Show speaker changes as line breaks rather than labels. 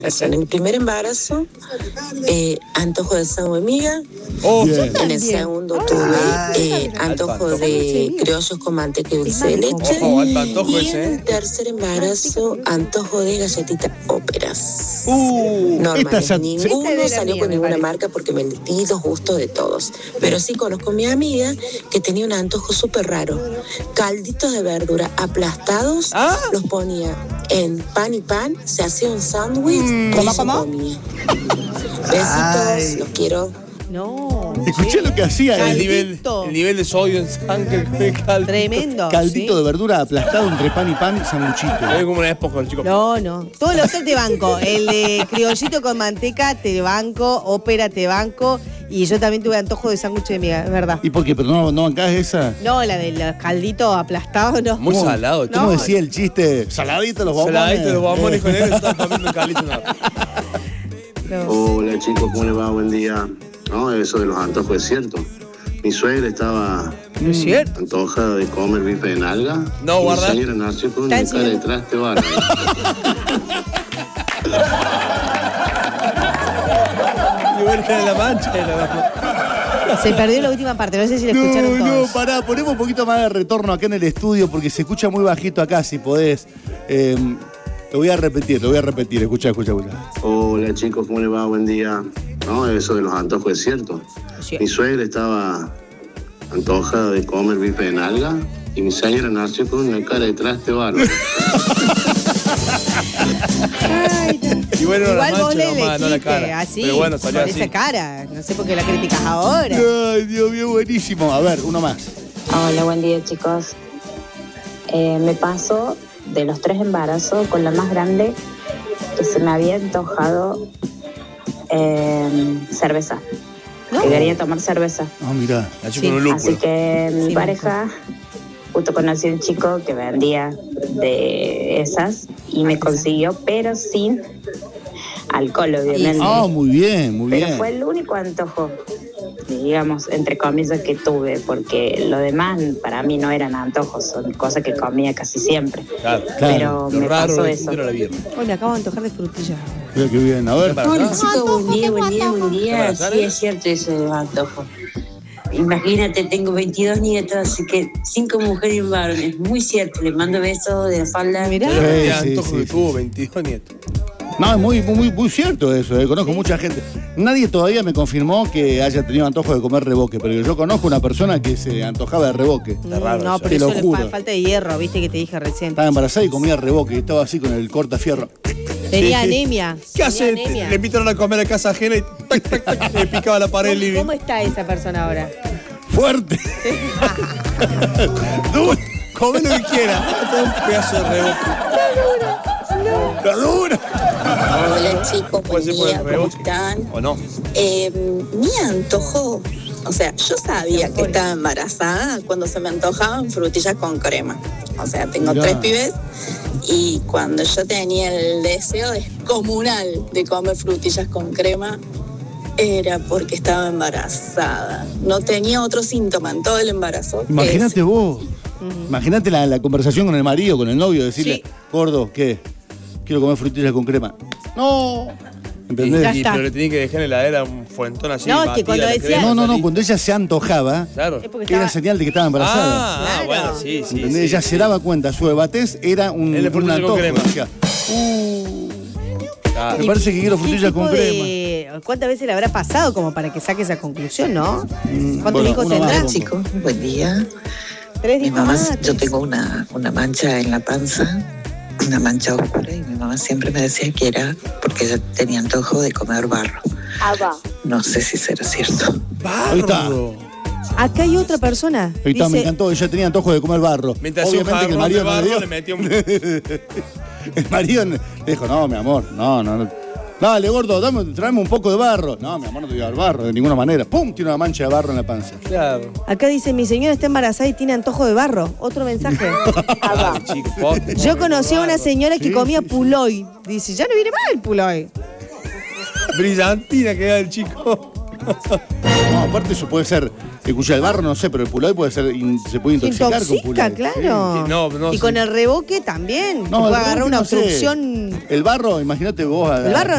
En el primer embarazo, antojo de sándwich miga. En el segundo tuve antojo de criollos con manteca y dulce de leche. Y en el tercer embarazo, antojo de galletitas óperas. Normales. Ninguno salió con ninguna marca porque me di los gustos de todos. Pero sí conozco a mi amiga que tenía un antojo súper raro. Calditos de verdura aplastados, los ponía en pan y pan, se hacía un sándwich. ¿Cómo? Besitos, los quiero.
No.
Escuché lo que hacía.
El nivel de sodio en sangre.
Tremendo.
Caldito de verdura aplastado entre pan y pan, sanguchito.
Es como una época con el chico.
No. Todos los otros te banco. El de criollito con manteca te banco, ópera te banco. Y yo también tuve antojo de sándwich de miga, es verdad.
¿Y por qué? ¿Pero no bancás esa?
No, la de los calditos aplastados, no.
Muy salado.
¿Cómo decía el chiste? Saladito los bombones.
Saladito los bombones con él, están comiendo un caldito.
Hola chicos, ¿cómo les va? Buen día. No, eso de los antojos es cierto. Mi suegra estaba antojada de comer bife de nalga.
No, guarda.
Mi señora nació con una cara de traste bárbaro.
En la mancha.
Se perdió la última parte, no sé si la escucharon todos.
No, pará, ponemos un poquito más de retorno acá en el estudio porque se escucha muy bajito acá, si podés. Lo voy a repetir, escucha.
Hola chicos, ¿cómo les va? Buen día. No, eso de los antojos es cierto. Mi suegra estaba antojada de comer bife de nalga y mi señora nació con una cara de traste bárbaro.
Y bueno,
igual vos le
no la
elegiste
cara.
así,
pero bueno, salió
por
así.
esa cara. No sé por qué la criticas ahora.
Ay, Dios mío, buenísimo. A ver, uno más.
Hola, buen día chicos. Me pasó de los 3 embarazos con la más grande que se me había antojado cerveza. Que quería tomar cerveza.
Mirá.
Así que mi pareja justo conocí a un chico que vendía de esas y me consiguió, pero sin alcohol, obviamente.
Muy bien.
Pero fue el único antojo, digamos, entre comillas, que tuve, porque lo demás para mí no eran antojos, son cosas que comía casi siempre.
Claro.
Pero me pasó eso.
Hoy me acabo de antojar de frutillas.
Mira qué bien, a ver.
Hola chicos, buen día. Sí, es cierto eso de los antojos. Imagínate, tengo 22 nietos, así que 5 mujeres y un varón. Es muy cierto, les mando besos de la falda.
Mirá.
Antojo que tuvo 22 nietos.
No, es muy cierto eso. Conozco mucha gente. Nadie todavía me confirmó que haya tenido antojo de comer reboque, pero yo conozco una persona que se antojaba de reboque.
No, pero eso es falta de hierro, viste que te dije recién.
Estaba embarazada y comía reboque, y estaba así con el cortafierro.
Tenía anemia.
¿Qué hace? Le invitaron a comer a casa ajena y le picaba la pared del living.
¿Cómo está esa persona ahora?
¡Fuerte!
Come lo que quiera. Un pedazo de reboque.
¡Está dura!
Hola chicos, buen día, ¿cómo están?
¿O no?
Mi antojo, o sea, yo sabía que estaba embarazada cuando se me antojaban frutillas con crema. O sea, tengo 3 pibes y cuando yo tenía el deseo descomunal de comer frutillas con crema, era porque estaba embarazada. No tenía otro síntoma en todo el embarazo.
Imagínate vos. Imagínate la conversación con el marido, con el novio, decirle, gordo, ¿qué? Quiero comer frutillas con crema. ¡No! ¿Entendés?
Pero le tenía que dejar en la heladera un fuentón así.
No, que cuando decía...
No, cuando ella se antojaba,
claro,
era señal de que estaba embarazada.
Claro.
Bueno, sí.
Ella se daba cuenta, su ebatez era un antojo.
Decía,
me parece que quiero frutillas con crema.
¿Cuántas veces le habrá pasado como para que saque esa conclusión, no? ¿Cuántos hijos tendrá?
Chicos, buen día.
3
Mi mamá,
tomates.
yo tengo una mancha en la panza, una mancha oscura, y mi mamá siempre me decía que era porque ella tenía antojo de comer barro. No sé si será cierto.
Ahí está.
Acá hay otra persona.
Ahí está,
Dice,
me encantó, ella tenía antojo de comer barro.
Mientras
obviamente que el marido no le dio.
le metió un...
El marido le dijo, no, mi amor, no. Dale, gordo, tráeme un poco de barro. No, mi amor, no te voy a dar barro de ninguna manera. ¡Pum! Tiene una mancha de barro en la panza.
Claro.
Acá dice, mi señora está embarazada y tiene antojo de barro. Otro mensaje. Yo conocí a una señora que comía puloy. Dice, ya no viene más el puloy.
Brillantina que era el chico.
No, aparte eso puede ser, escucha, el barro no sé, pero el pulay puede ser, se puede intoxicar con pulay.
Claro.
No,
y con el reboque también.
No,
puede
el
agarrar
reboque
una
no sé.
obstrucción.
El barro, imagínate vos.
El barro